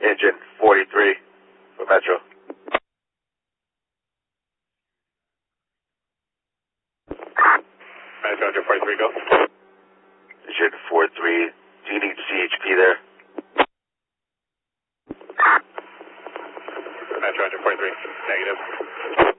Engine 43 for Metro. Metro, engine 43, go. Engine 43, do you need CHP there? Metro, engine 43, negative.